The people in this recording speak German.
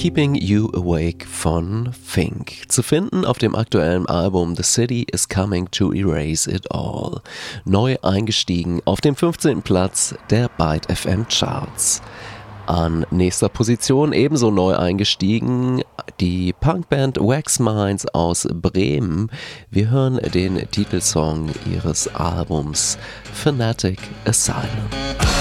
Keeping You Awake von Fink. Zu finden auf dem aktuellen Album The City is Coming to Erase It All. Neu eingestiegen auf dem 15. Platz der Byte FM Charts. An nächster Position ebenso neu eingestiegen die Punkband Wax Minds aus Bremen. Wir hören den Titelsong ihres Albums Fanatic Asylum.